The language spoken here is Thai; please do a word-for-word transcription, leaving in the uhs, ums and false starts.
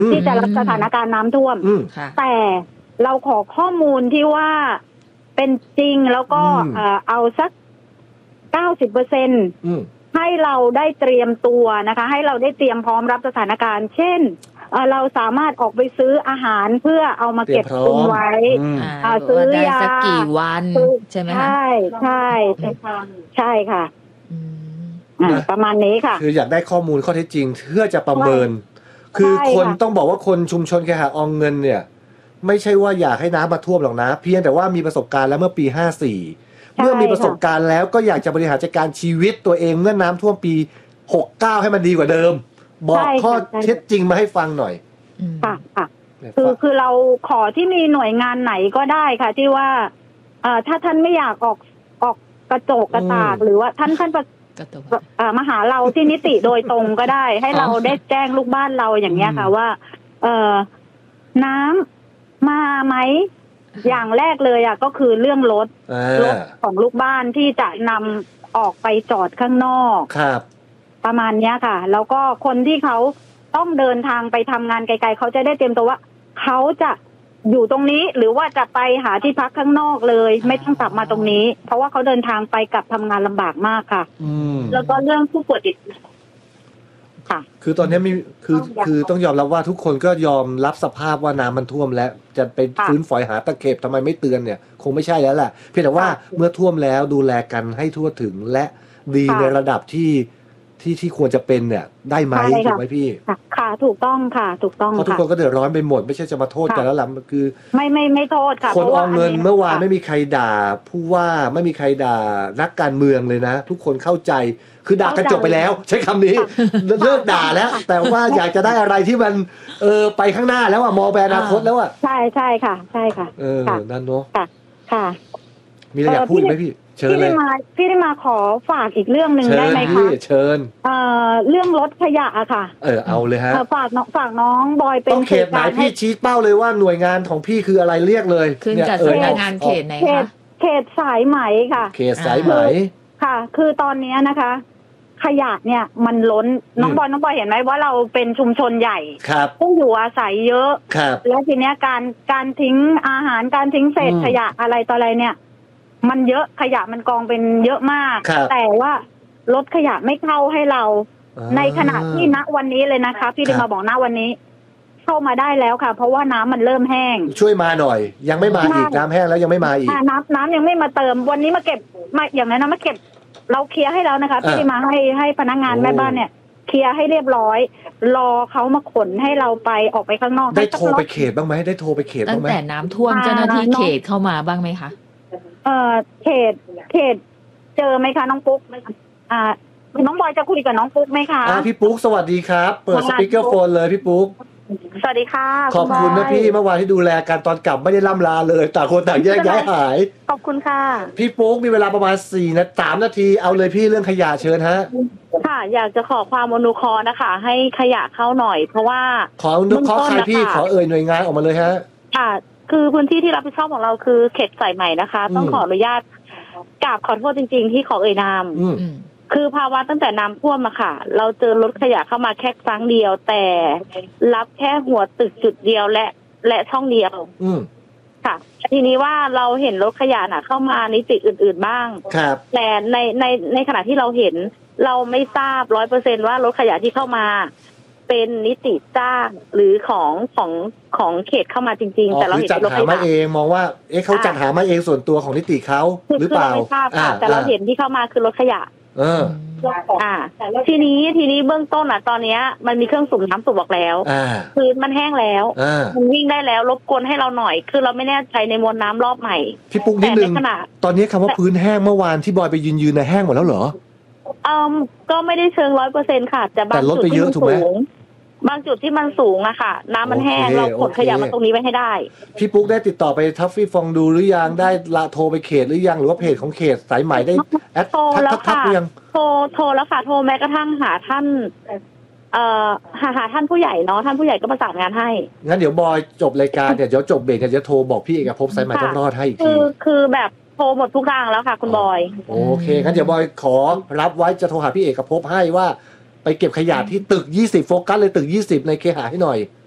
ที่จะรับสถานการณ์น้ำท่วมแต่เราขอข้อมูลที่ว่าเป็นจริงแล้วก็เอาสักเก้าสิบเปอร์เซ็นต์ให้เราได้เตรียมตัวนะคะให้เราได้เตรียมพร้อมรับสถานการณ์เช่นเราสามารถออกไปซื้ออาหารเพื่อเอามาเก็บตุนไว้ซื้อยาสักกี่วันใช่ไหมคะใช่ใช่ใช่ค่ะประมาณนี้ค่ะคืออยากได้ข้อมูลข้อเท็จจริงเพื่อจะประเมินคือคนต้องบอกว่าคนชุมชนเคหะออมเงินเนี่ยไม่ใช่ว่าอยากให้น้ำมาท่วมหรอกนะเพียงแต่ว่ามีประสบการณ์แล้วเมื่อปีห้าสี่เมื่อมีประสบการณ์แล้วก็อยากจะบริหารจัดการชีวิตตัวเองเมื่อน้ำท่วมปีหกเก้าให้มันดีกว่าเดิมบอกข้อเท็จจริงมาให้ฟังหน่อยค่ะค่ะคือคือเราขอที่มีหน่วยงานไหนก็ได้ค่ะที่ว่าถ้าท่านไม่อยากออกออกกระโจกกระตากหรือว่าท่านท่านมาหาเราที่นิติโดยตรงก็ได้ให้เราได้แจ้งลูกบ้านเราอย่างเงี้ยค่ะว่าเออน้ำมาไหมอย่างแรกเลยอ่ะก็คือเรื่องรถรถของลูกบ้านที่จะนำออกไปจอดข้างนอกครับประมาณเนี้ยค่ะแล้วก็คนที่เขาต้องเดินทางไปทำงานไกลๆเขาจะได้เตรียมตัวว่าเขาจะอยู่ตรงนี้หรือว่าจะไปหาที่พักข้างนอกเลยไม่ต้องกลับมาตรงนี้เพราะว่าเขาเดินทางไปกลับทำงานลำบากมากค่ะแล้วก็เรื่องผู้ป่วยติดค่ะคือตอนนี้มีคือคือต้องยอมรับว่าทุกคนก็ยอมรับสภาพว่าน้ำมันท่วมแล้วจะไปฟื้นฝอยหาตะเข็บทำไมไม่เตือนเนี่ยคงไม่ใช่แล้วแหละเพียงแต่ว่าเมื่อท่วมแล้วดูแลกันให้ทั่วถึงและดีในระดับที่ที่ที่ควรจะเป็นเนี่ยได้ไหมถูกไหมพี่ค่ะถูกต้องค่ะถูกต้องเพราะทุกคนก็เดือดร้อนไปหมดไม่ใช่จะมาโทษกันแล้วล่ะคือไม่ไม่ไม่โทษค่ะคนเอาเงินเมื่อวานไม่มีใครด่าผู้ว่าไม่มีใครด่านักการเมืองเลยนะทุกคนเข้าใจคือด่ากันจบไปแล้วใช้คำนี้เลิกด่าแล้วแต่ว่าอยากจะได้อะไรที่มันเออไปข้างหน้าแล้วอะมองไปอนาคตแล้วอะใช่ใช่ค่ะใช่ค่ะเออนั่นเนาะค่ะค่ะมีอะไรอยากพูดไหมพี่เชิญเลยพี่ได้มาพี่ได้มาขอฝากอีกเรื่องหนึ่งได้ไหมคะเชิญเอ่อเรื่องรถขยะอะค่ะเออเอาเลยฮะฝากน้องฝากน้องบอยเป็นต้องเขตไหนพี่ชี้เป้าเลยว่าหน่วยงานของพี่คืออะไรเรียกเลยขึ้นกับสำนักงานเขตไหนคะเขตสายไหมค่ะเขตสายไหมค่ะคือตอนนี้นะคะขยะเนี่ยมันล้นน้องบอยน้องบอยเห็นไหมว่าเราเป็นชุมชนใหญ่ผู้อยู่อาศัยเยอะแล้วทีเนี้ยการการทิ้งอาหารการทิ้งเศษขยะอะไรต่ออะไรเนี่ยมันเยอะขยะมันกองเป็นเยอะมากแต่ว่ารถขยะไม่เข้าให้เราในขณะที่ณวันนี้เลยนะคะพี่ได้มาบอกณวันนี้เข้ามาได้แล้วค่ะเพราะว่าน้ำมันเริ่มแห้งช่วยมาหน่อยยังไม่มาอีกน้ำแห้งแล้วยังไม่มาอีกน้ำน้ำยังไม่มาเติมวันนี้มาเก็บมาอย่างนั้นนะมาเก็บเราเคลียร์ให้แล้วนะคะพี่มาให้ให้พนักงานแม่บ้านเนี่ยเคลียร์ให้เรียบร้อยรอเขามาขนให้เราไปออกไปข้างนอกได้โทรไปเขตบ้างไหมได้โทรไปเขตบ้างไหมตั้งแต่น้ำท่วมเจ้าหน้าที่เขตเข้ามาบ้างไหมคะเอ่อเขตเขตเจอไหมคะน้องปุ๊กอ่าน้องบอยจะคุยกับน้องปุ๊กไหมคะอ่าพี่ปุ๊กสวัสดีครับเปิดสปีกเกอร์โฟนเลยพี่ปุ๊กสวัสดีค่ะขอบคุณนะพี่เมื่อวานที่ดูแลกันตอนกลับไม่ได้ล่ำลาเลยต่างคนต่างแยกย้ายหายขอบคุณค่ะพี่ปุ๊กมีเวลาประมาณสี่นาทีสามนาทีเอาเลยพี่เรื่องขยะเชิญฮะค่ะอยากจะขอความอนุเคราะห์นะคะให้ขยะเข้าหน่อยเพราะว่าขออนุเคราะห์ใครพี่ขอเอ่ยหน่วยงานออกมาเลยฮะค่ะคือพื้นที่ที่รับผิดชอบของเราคือเขตสายใหม่นะคะต้องขออนุญาตกราบขอโทษจริงๆที่ขอเอ่ยนามคือภาวะตั้งแต่น้ำท่วมมาค่ะเราเจอรถขยะเข้ามาแค่ครั้งเดียวแต่รับแค่หัวตึกจุดเดียวและและช่องเดียวค่ะทีนี้ว่าเราเห็นรถขยะน่ะเข้ามานิติอื่นๆบ้างแต่ในในในขณะที่เราเห็นเราไม่ทราบร้อยเปอร์เซ็นต์ว่ารถขยะที่เข้ามาเป็นนิติจ้างหรือของของของเขตเข้ามาจริงๆแต่เราเห็นรถขยะมาเองมองว่าเอ๊ะเขาจัดหามาเองส่วนตัวของนิติเขาหรือเปล่าไม่ทราบค่ะแต่เราเห็นที่เข้ามาคือรถขยะเอออ่าทีนี้ทีนี้เบื้องต้นอ่ะตอนนี้มันมีเครื่องสูบน้ำสูบออกแล้วคือมันแห้งแล้วมันวิ่งได้แล้วรบกวนให้เราหน่อยคือเราไม่แน่ใจในมวลน้ำรอบใหม่พี่ปุ๊กนิดนึงตอนนี้คำว่าพื้นแห้งเมื่อวานที่บอยไปยืนยืนในแห้งหมดแล้วเหรออืมก็ไม่ได้เชิงร้อยเปอร์เซ็นต์ค่ะแต่บางจุดที่มันสูงบางจุดที่มันสูงอะค่ะน้ำมันแห้งเราขนขยะมาตรงนี้ไว้ให้ได้พี่ปุ๊กได้ติดต่อไปทัฟฟี่ฟองดูหรือยังได้ละโทรไปเขตหรือยังหรือว่าเพจของเขตสายไหมได้แอดทักทักหรือยังโทรโทรแล้วค่ะโทรแม้กระทั่งหาท่านเอ่อหาหาท่านผู้ใหญ่เนาะท่านผู้ใหญ่ก็ประสานงานให้งั้นเดี๋ยวบอยจบรายการเดี๋ยวเดี๋ยวจบเบรกจะโทรบอกพี่เอกภพสายไหมต้องรอดให้อีกทีคือคือแบบโทรหมดทุกทางแล้วค่ะคุณบอยโอเคงั้นเดี๋ยวบอยขอรับไว้จะโทรหาพี่เอกภพให้ว่าไปเก็บขยะที่ตึกยี่สิบโฟกัสเลยตึกยี่สิบในเคหะให้หน่อย